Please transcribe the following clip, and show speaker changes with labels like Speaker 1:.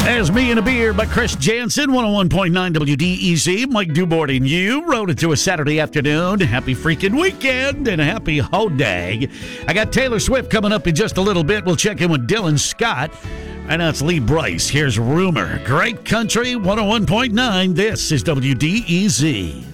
Speaker 1: There's Me and a Beer by Chris Jansen, 101.9 WDEZ. Mike Dubord and you rode into a Saturday afternoon. Happy freaking weekend and a happy hodag. I got Taylor Swift coming up in just a little bit. We'll check in with Dylan Scott. I know it's Lee Bryce. Here's Rumor. Great country, 101.9. This is WDEZ.